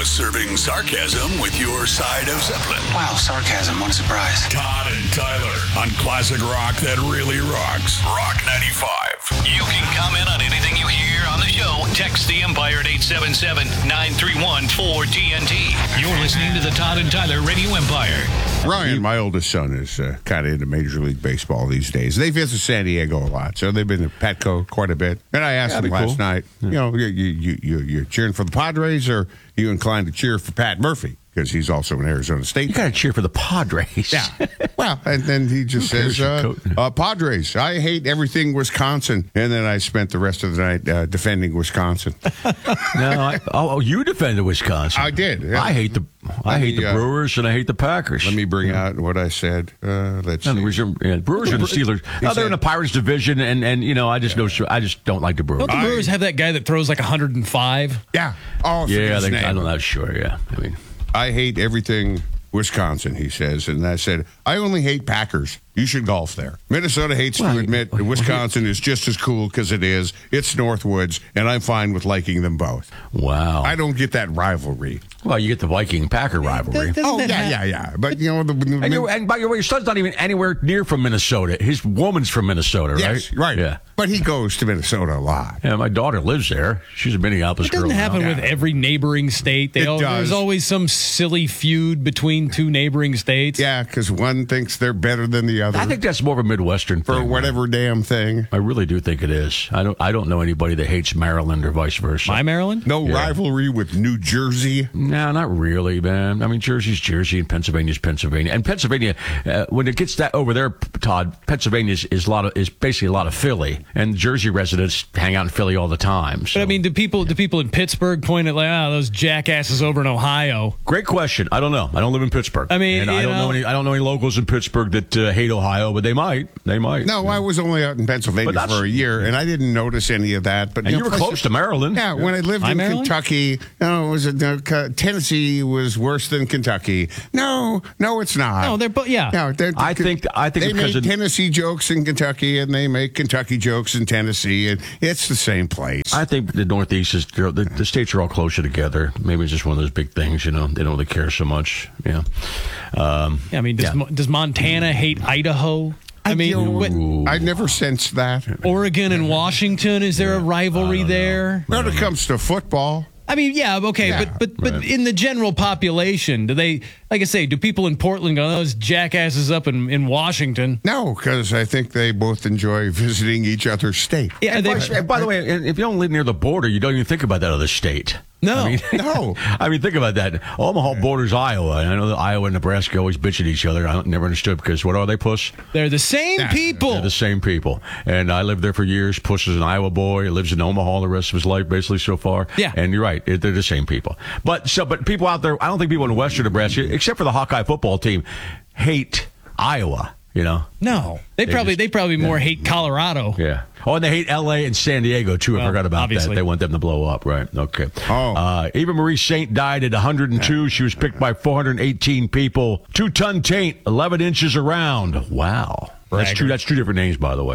Now serving sarcasm with your side of Zeppelin. Wow, sarcasm. What a surprise. Todd and Tyler on classic rock that really rocks. Rock 95. You can comment on anything you hear on the show. Text the Empire at 877-931-4TNT. You're listening to the Todd and Tyler Radio Empire. Ryan, my oldest son, is kind of into Major League Baseball these days. They visit San Diego a lot, so they've been to Petco quite a bit. And I asked him last night, you're cheering for the Padres, or are you inclined to cheer for Pat Murphy? Because he's also an Arizona State. You got to cheer for the Padres. Yeah. Well, and then he just says, Padres, I hate Wisconsin. And then I spent the rest of the night defending Wisconsin. You defended Wisconsin. I did. Yeah. I hate the Brewers and I hate the Packers. Let me bring out what I said. Let's see. Brewers are the Steelers. They're in the Pirates division, and I just don't like the Brewers. Don't the Brewers have that guy that throws like 105? Yeah. Oh, yeah. I'm not sure. Yeah. I hate everything Wisconsin, he says. And I said, I only hate Packers. You should golf there. Minnesota hates to admit that Wisconsin is just as cool because it is. It's Northwoods, and I'm fine with liking them both. Wow. I don't get that rivalry. Well, you get the Viking-Packer rivalry. Yeah. But, and by the way, your son's not even anywhere near from Minnesota. His woman's from Minnesota, right? Yes, right. Yeah. But he goes to Minnesota a lot. Yeah, my daughter lives there. She's a Minneapolis girl. It doesn't happen with every neighboring state. There's always some silly feud between two neighboring states. Yeah, because one thinks they're better than the other. I think that's more of a Midwestern thing. For whatever damn thing. I really do think it is. I don't know anybody that hates Maryland or vice versa. My Maryland? No rivalry with New Jersey? No, not really, man. I mean, Jersey's Jersey and Pennsylvania's Pennsylvania. And Pennsylvania, when it gets that over there, Todd, Pennsylvania is basically a lot of Philly. And Jersey residents hang out in Philly all the time. So. But I mean, do people in Pittsburgh point at those jackasses over in Ohio? Great question. I don't know. I don't live in Pittsburgh. I mean, and I don't know any locals in Pittsburgh that hate Ohio, but they might. No, I was only out in Pennsylvania for a year, and I didn't notice any of that. But you were close to Maryland. Yeah, when I lived in Kentucky, Tennessee was worse than Kentucky. No, it's not. No, they're both. Yeah. No, I think they make Tennessee jokes in Kentucky, and they make Kentucky jokes in Tennessee, and it's the same place. I think the Northeast is the states are all closer together. Maybe it's just one of those big things. They don't really care so much. Yeah. I mean, does Montana hate Idaho? I mean, I never sensed that. Oregon and Washington, is there a rivalry there? When it comes to football. I mean, but in the general population, do they, like I say, do people in Portland go, those jackasses up in Washington? No, because I think they both enjoy visiting each other's state. Yeah, by the way, if you don't live near the border, you don't even think about that other state. No. No. I mean, think about that. Omaha borders Iowa. I know that Iowa and Nebraska always bitch at each other. I never understood because what are they, Puss? They're the same people. They're the same people. And I lived there for years. Puss is an Iowa boy. He lives in Omaha the rest of his life, basically, so far. Yeah. And you're right. They're the same people. But people out there, I don't think people in western Nebraska, except for the Hawkeye football team, hate Iowa. No, they probably more hate Colorado. Yeah. Oh, and they hate L.A. and San Diego too. I forgot about that. They want them to blow up, right? Okay. Eva Marie Saint died at 102. She was picked by 418 people. 2-ton taint, 11 inches around. Wow. That's true. That's two different names, by the way.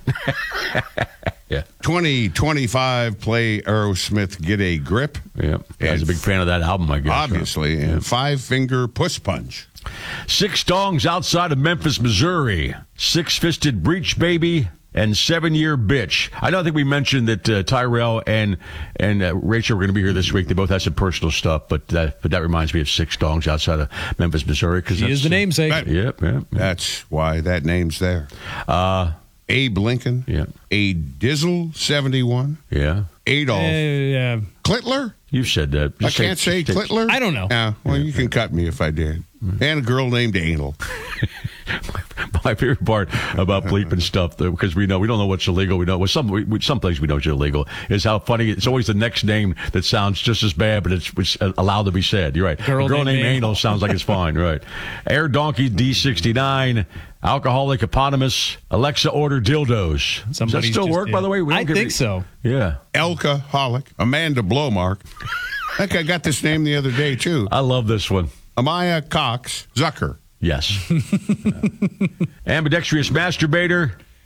Yeah. 2025 play Aerosmith Get a Grip. Yeah. I was a big fan of that album, I guess. Obviously. Right? And Five-Finger Puss Punch. 6 dongs outside of Memphis, Missouri. 6-fisted breech baby and 7-year bitch. I don't think we mentioned that Tyrell and Rachel were going to be here this week. They both had some personal stuff, but that reminds me of 6 dongs outside of Memphis, Missouri. She is the namesake. Yep. That's why that name's there. Abe Lincoln. Yeah. A Dizzle 71. Yeah. Adolf. Clitler? You said that. I can't say Clitler? I don't know. Yeah, well, you can cut me if I did. And a girl named Anal. My favorite part about bleeping stuff, because we don't know what's illegal. We know some things we know is illegal. Is how funny it's always the next name that sounds just as bad, but it's allowed to be said. You're right. Girl named Anal sounds like it's fine. Right. Air Donkey D69. Alcoholic Eponymous. Alexa order dildos. Does that still work, by the way? I think so. Yeah. Alcoholic. Amanda Blowmark. I think I got this name the other day, too. I love this one. Amaya Cox Zucker. Yes. Ambidextrous masturbator.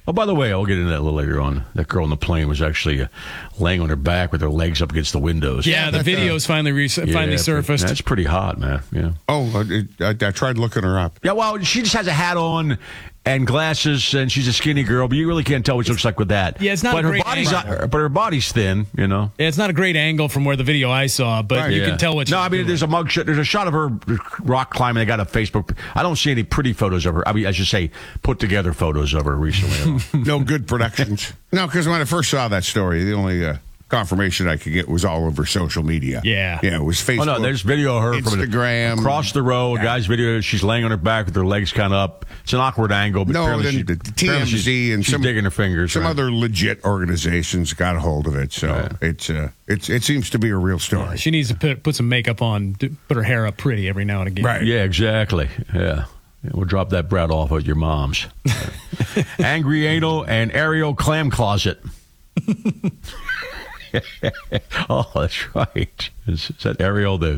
Oh, by the way, I'll get into that a little later on. That girl on the plane was actually laying on her back with her legs up against the windows. Yeah, the video's finally surfaced. That's pretty hot, man. Yeah. Oh, I tried looking her up. Yeah, well, she just has a hat on and glasses, and she's a skinny girl, but you really can't tell what she looks like with that. Yeah, it's not but a her great body's angle. But her body's thin, you know. Yeah, it's not a great angle from where the video I saw, but you can tell what she's No, I mean, doing. there's a mugshot. There's a shot of her rock climbing. They got a Facebook. I don't see any pretty photos of her. I mean, I should say put together photos of her recently. No good productions. No, because when I first saw that story, the only confirmation I could get was all over social media. Yeah. Yeah, it was Facebook. Oh, no, there's video of her Instagram. from across the road. Guy's video. She's laying on her back with her legs kind of up. It's an awkward angle. But No, apparently then she, TMZ and she's some digging her fingers. Some right? other legit organizations got a hold of it, so it seems to be a real story. She needs to put some makeup on, put her hair up pretty every now and again. Right. Yeah, exactly. Yeah. We'll drop that brat off at your mom's. Angry Anal and Ariel Clam Closet. Oh, that's right. Is that Ariel, the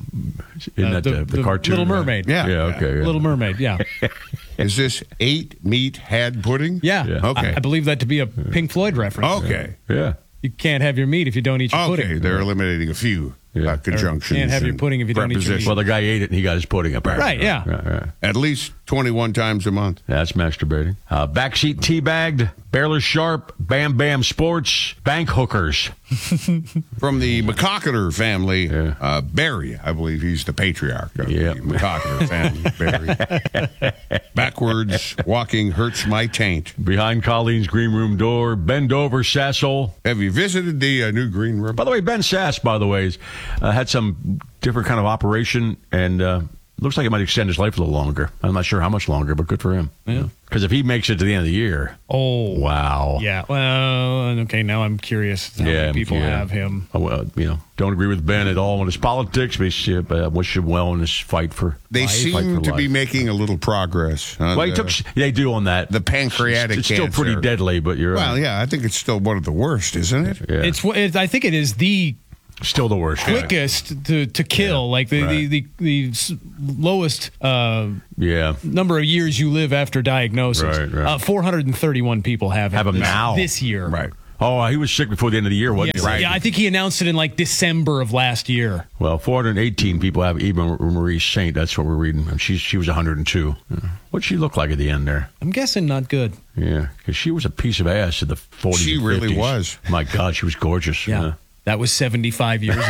cartoon? Little Mermaid. Yeah. Yeah, okay. Yeah. Little Mermaid, yeah. Is this 8 meat had pudding? Yeah. Okay. I believe that to be a Pink Floyd reference. Okay. Yeah. You can't have your meat if you don't eat your Okay. pudding. They're eliminating a few conjunctions. Can't have your and pudding if you don't eat your meat. prepositions. Well, the guy ate it and he got his pudding up. Right, yeah. Right. At least 21 times a month. That's masturbating. Backseat teabagged, Baylor Sharp, Bam Bam Sports, bank hookers. From the McCocketer family, Barry, I believe he's the patriarch of the McCocketer family, Barry. Backwards walking hurts my taint. Behind Colleen's green room door, bend over, Sassel. Have you visited the new green room? By the way, Ben Sass, by the way, had some different kind of operation, and looks like it might extend his life a little longer. I'm not sure how much longer, but good for him. Yeah. Because if he makes it to the end of the year, wow. Yeah. Well, okay. Now I'm curious how many people have him. Oh, well, don't agree with Ben at all on his politics, but wish him well in his fight for. They life. seem to be making a little progress. Well, they do on that. The pancreatic It's still cancer. pretty deadly, but you're well, yeah. I think it's still one of the worst, isn't it? Yeah. I think it is the still the worst. quickest to kill. Like the lowest number of years you live after diagnosis. Right. 431 people have him now this year. Right. Oh, he was sick before the end of the year, wasn't he? Right. Yeah, I think he announced it in like December of last year. Well, 418 people have Eva Marie Saint. That's what we're reading. And she was 102. What'd she look like at the end there? I'm guessing not good. Yeah, because she was a piece of ass in the 40s. She and 50s. really was. My God, she was gorgeous. Yeah. That was 75 years ago.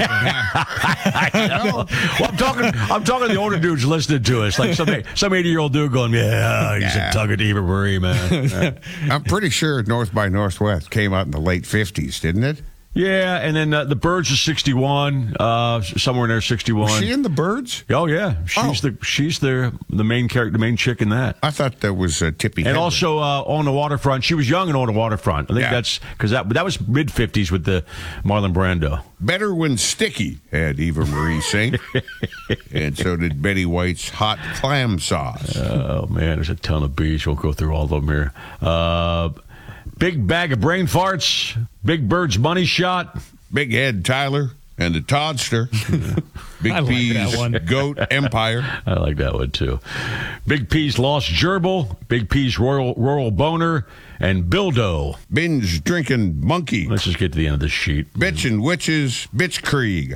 I know. Well, I'm talking to the older dudes listening to us, like some 80-year-old dude going, he's a tug of Eva Marie, man. I'm pretty sure North by Northwest came out in the late 50s, didn't it? Yeah, and then the Birds is 61, somewhere in there, 61. Was she in the Birds? Oh yeah, she's the main character, the main chick in that. I thought that was Tippi. And Hedren. also On the Waterfront, she was young and On the Waterfront. I think that's because that was mid 50s with the Marlon Brando. Better When Sticky had Eva Marie Saint, and so did Betty White's Hot Clam Sauce. Oh man, there's a ton of bees. We'll go through all of them here. Big Bag of Brain Farts, Big Bird's Money Shot, Big Head Tyler and the Toddster, Big P's Goat Empire. I like that one too. Big P's Lost Gerbil, Big P's Rural Boner, and Bildo. Binge Drinking Monkey. Let's just get to the end of this sheet. Bitchin' Witches, Bitchkrieg.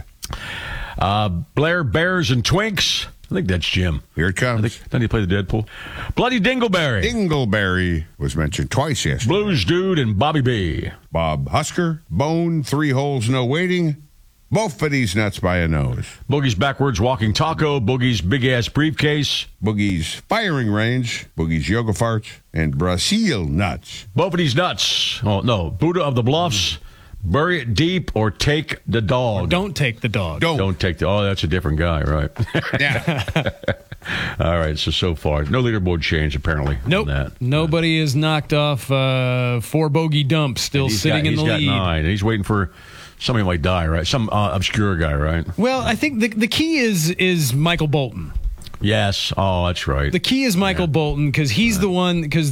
Blair Bears and Twinks. I think that's Jim. Here it comes. Doesn't he play the Deadpool? Bloody Dingleberry. Dingleberry was mentioned twice yesterday. Blues Dude and Bobby B. Bob Husker, Bone, 3 Holes, No Waiting. Both of these nuts by a nose. Boogie's Backwards Walking Taco. Boogie's Big Ass Briefcase. Boogie's Firing Range. Boogie's Yoga Farts. And Brazil Nuts. Both of these nuts. Oh, no. Buddha of the Bluffs. Bury it deep or take the dog. Or don't take the dog. Don't take the... Oh, that's a different guy, right? Yeah. All right, so far. No leaderboard change, apparently. Nope. Nobody is knocked off 4 bogey dump, still sitting in the lead. He's got 9. He's waiting for... Somebody might die, right? Some obscure guy, right? Well, I think the key is Michael Bolton. Yes. Oh, that's right. The key is Michael Bolton because he's the one... Because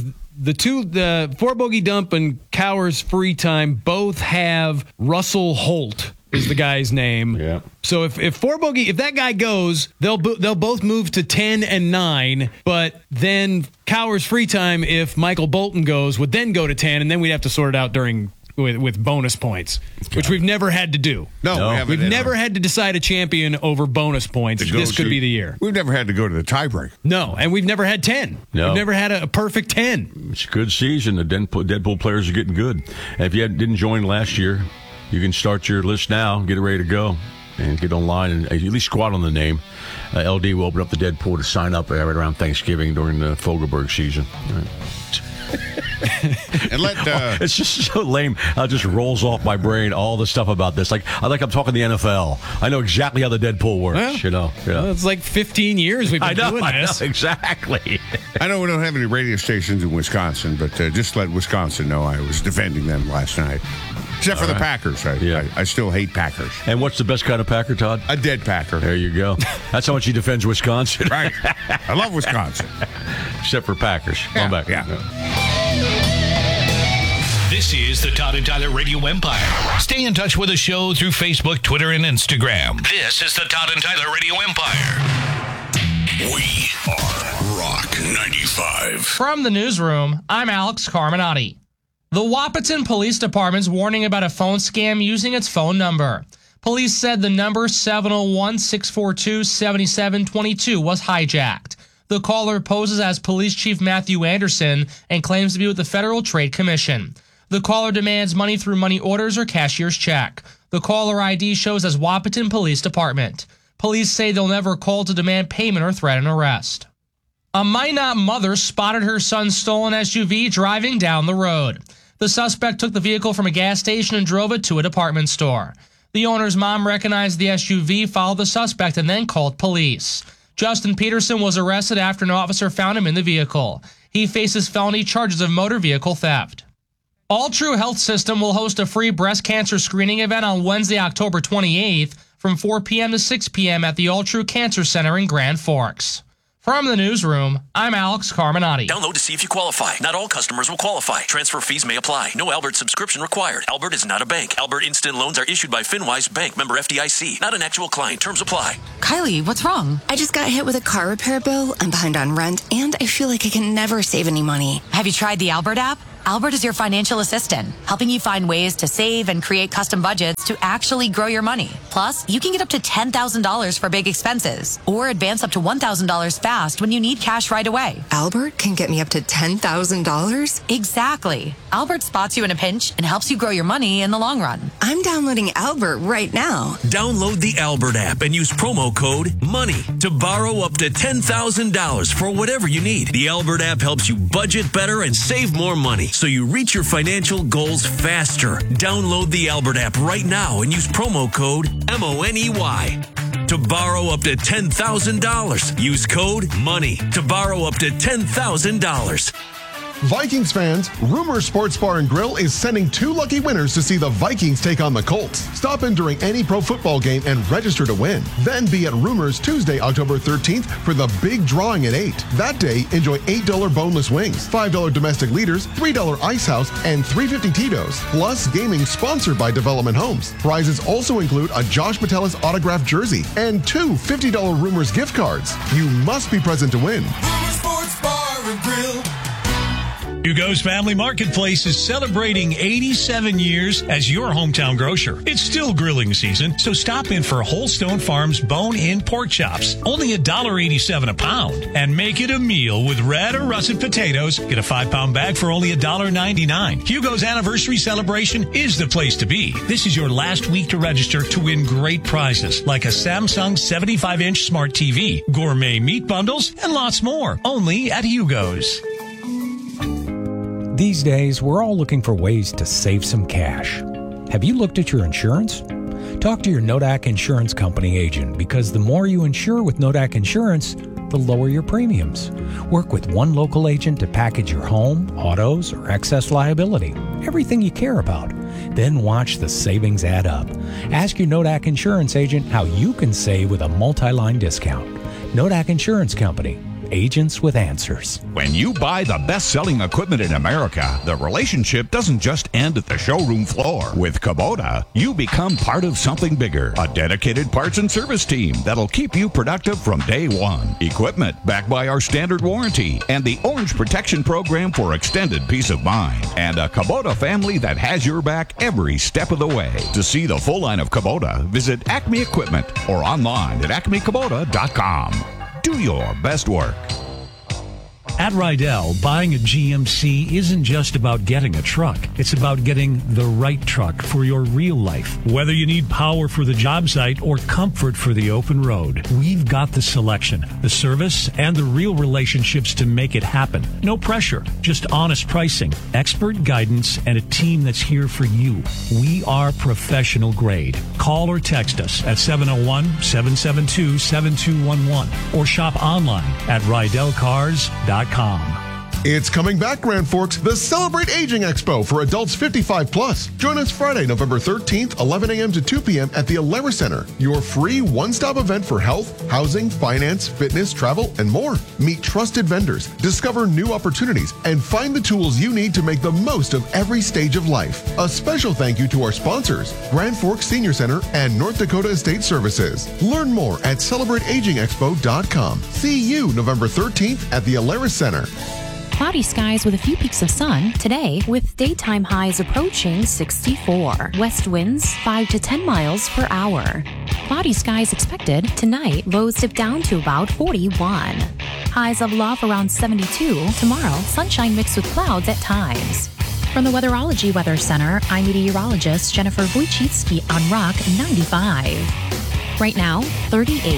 the 4 bogey dump and Cowers free time both have Russell Holt is the guy's name. Yeah. So if that guy goes, they'll both move to 10 and 9. But then Cowher's free time, if Michael Bolton goes, would then go to 10, and then we'd have to sort it out with bonus points, which we've never had to do. No. We've never had to decide a champion over bonus points. This could be the year. We've never had to go to the tiebreak. No, and we've never had 10. No. We've never had a perfect 10. It's a good season. The Deadpool players are getting good. And if you didn't join last year, you can start your list now, get it ready to go, and get online and at least squat on the name. LD will open up the Deadpool to sign up right around Thanksgiving during the Fogelberg season. Right. And it's just so lame how it just rolls off my brain all the stuff about this. Like I'm talking the NFL. I know exactly how the Deadpool works. Well, Yeah. It's like 15 years we've been doing this. I know, exactly. I know we don't have any radio stations in Wisconsin, but just let Wisconsin know I was defending them last night. Except for the Packers. I still hate Packers. And what's the best kind of Packer, Todd? A dead Packer. There you go. That's how much he defends Wisconsin. Right. I love Wisconsin. Except for Packers. Come back. Yeah. This is the Todd and Tyler Radio Empire. Stay in touch with the show through Facebook, Twitter, and Instagram. This is the Todd and Tyler Radio Empire. We are Rock 95. From the newsroom, I'm Alex Carminati. The Wahpeton Police Department's warning about a phone scam using its phone number. Police said the number 701-642-7722 was hijacked. The caller poses as Police Chief Matthew Anderson and claims to be with the Federal Trade Commission. The caller demands money through money orders or cashier's check. The caller ID shows as Wahpeton Police Department. Police say they'll never call to demand payment or threaten arrest. A Minot mother spotted her son's stolen SUV driving down the road. The suspect took the vehicle from a gas station and drove it to a department store. The owner's mom recognized the SUV, followed the suspect, and then called police. Justin Peterson was arrested after an officer found him in the vehicle. He faces felony charges of motor vehicle theft. All True Health System will host a free breast cancer screening event on Wednesday, October 28th from 4 p.m. to 6 p.m. at the All True Cancer Center in Grand Forks. From the newsroom, I'm Alex Carminati. Download to see if you qualify. Not all customers will qualify. Transfer fees may apply. No Albert subscription required. Albert is not a bank. Albert Instant Loans are issued by FinWise Bank, member FDIC. Not an actual client. Terms apply. Kylie, what's wrong? I just got hit with a car repair bill. I'm behind on rent, and I feel like I can never save any money. Have you tried the Albert app? Albert is your financial assistant, helping you find ways to save and create custom budgets to actually grow your money. Plus, you can get up to $10,000 for big expenses or advance up to $1,000 fast when you need cash right away. Albert can get me up to $10,000? Exactly. Albert spots you in a pinch and helps you grow your money in the long run. I'm downloading Albert right now. Download the Albert app and use promo code MONEY to borrow up to $10,000 for whatever you need. The Albert app helps you budget better and save more money, so you reach your financial goals faster. Download the Albert app right now and use promo code MONEY to borrow up to $10,000. Use code MONEY to borrow up to $10,000. Vikings fans, Rumor Sports Bar and Grill is sending 2 lucky winners to see the Vikings take on the Colts. Stop in during any pro football game and register to win. Then be at Rumor's Tuesday, October 13th for the big drawing at 8. That day, enjoy $8 boneless wings, $5 domestic leaders, $3 Ice House, and $3.50 Tito's. Plus, gaming sponsored by Development Homes. Prizes also include a Josh Metellus autographed jersey and 2 $50 Rumors gift cards. You must be present to win. Rumor Sports Bar and Grill. Hugo's Family Marketplace is celebrating 87 years as your hometown grocer. It's still grilling season, so stop in for Holstone Farms bone-in pork chops, only $1.87 a pound, and make it a meal with red or russet potatoes. Get a 5-pound bag for only $1.99. Hugo's anniversary celebration is the place to be. This is your last week to register to win great prizes like a Samsung 75-inch smart TV, gourmet meat bundles, and lots more. Only at Hugo's. These days, we're all looking for ways to save some cash. Have you looked at your insurance? Talk to your Nodak Insurance Company agent, because the more you insure with Nodak Insurance, the lower your premiums. Work with one local agent to package your home, autos, or excess liability, everything you care about. Then watch the savings add up. Ask your Nodak Insurance agent how you can save with a multi-line discount. Nodak Insurance Company. agents with answers. When you buy the best-selling equipment in America, the relationship doesn't just end at the showroom floor. With Kubota, you become part of something bigger. A dedicated parts and service team that'll keep you productive from day one. Equipment backed by our standard warranty and the Orange Protection Program for extended peace of mind. And a Kubota family that has your back every step of the way. To see the full line of Kubota, visit Acme Equipment or online at acmekubota.com. Do your best work. At Rydell, buying a GMC isn't just about getting a truck. It's about getting the right truck for your real life. Whether you need power for the job site or comfort for the open road, we've got the selection, the service, and the real relationships to make it happen. No pressure, just honest pricing, expert guidance, and a team that's here for you. We are professional grade. Call or text us at 701-772-7211 or shop online at RydellCars.com. It's coming back, Grand Forks, the Celebrate Aging Expo for adults 55 plus. Join us Friday, November 13th, 11 a.m. to 2 p.m. at the Alara Center, your free one-stop event for health, housing, finance, fitness, travel, and more. Meet trusted vendors, discover new opportunities, and find the tools you need to make the most of every stage of life. A special thank you to our sponsors, Grand Forks Senior Center and North Dakota Estate Services. Learn more at CelebrateAgingExpo.com. See you November 13th at the Alara Center. Cloudy skies with a few peaks of sun today, with daytime highs approaching 64. West winds 5 to 10 miles per hour. Cloudy skies expected tonight. Lows dip down to about 41. Highs level off around 72. Tomorrow, sunshine mixed with clouds at times. From the Weatherology Weather Center, I'm meteorologist Jennifer Wojcicki on Rock 95. Right now, 38.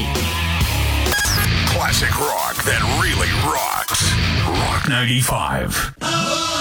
Classic rock that really rocks. Rock 95.